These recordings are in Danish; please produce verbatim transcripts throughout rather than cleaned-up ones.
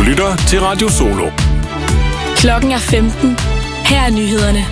lytter til Radio Solo. Klokken er femten. Her er nyhederne.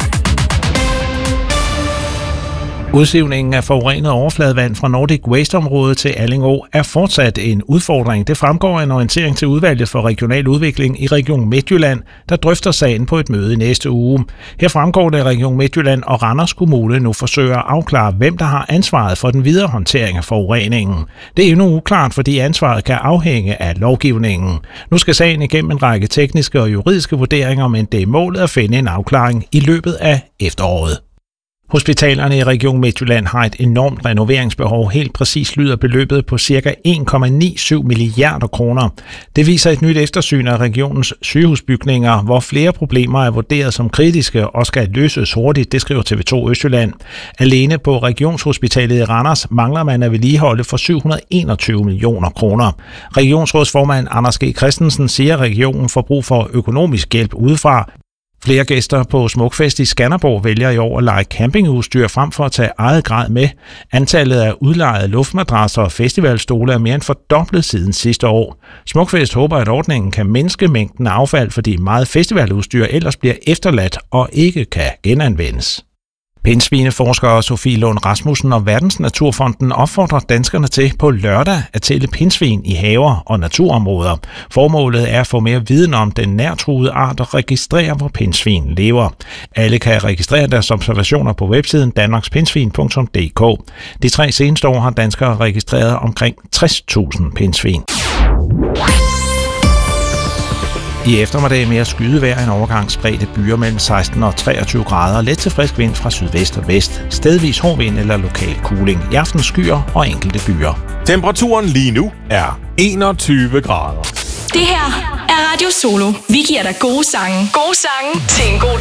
Udsivningen af forurenet overfladevand fra Nordic Waste-området til Alling Å er fortsat en udfordring. Det fremgår af en orientering til udvalget for regional udvikling i Region Midtjylland, der drøfter sagen på et møde i næste uge. Her fremgår det, at Region Midtjylland og Randers Kommune nu forsøger at afklare, hvem der har ansvaret for den videre håndtering af forureningen. Det er endnu uklart, fordi ansvaret kan afhænge af lovgivningen. Nu skal sagen igennem en række tekniske og juridiske vurderinger, men det er målet at finde en afklaring i løbet af efteråret. Hospitalerne i Region Midtjylland har et enormt renoveringsbehov. Helt præcis lyder beløbet på ca. en komma syvogtyve milliarder kroner. Det viser et nyt eftersyn af regionens sygehusbygninger, hvor flere problemer er vurderet som kritiske og skal løses hurtigt, det skriver T V to Østjylland. Alene på Regionshospitalet i Randers mangler man at vedligeholde for syv hundrede og enogtyve millioner kroner. Regionsrådsformand Anders G. Christensen siger, at regionen får brug for økonomisk hjælp udefra. Flere gæster på Smukfest i Skanderborg vælger i år at lege campingudstyr frem for at tage eget grad med. Antallet af udlejede luftmadrasser og festivalstole er mere end fordoblet siden sidste år. Smukfest håber, at ordningen kan mindske mængden af affald, fordi meget festivaludstyr ellers bliver efterladt og ikke kan genanvendes. Pindsvineforsker Sofie Lund Rasmussen og Verdensnaturfonden opfordrer danskerne til på lørdag at tælle pindsvin i haver og naturområder. Formålet er at få mere viden om den nærtruede art og registrere, hvor pindsvin lever. Alle kan registrere deres observationer på websiden danmarkspindsvin punktum d k. De tre seneste år har danskere registreret omkring tres tusind pindsvin. I eftermiddag mere skydevejr, en overgang spredte byer mellem seksten og treogtyve grader, let til frisk vind fra sydvest og vest, stedvis hård vind eller lokal kuling. I aften skyer og enkelte byer. Temperaturen lige nu er enogtyve grader. Det her er Radio Solo. Vi giver dig gode sange. Gode sange til en god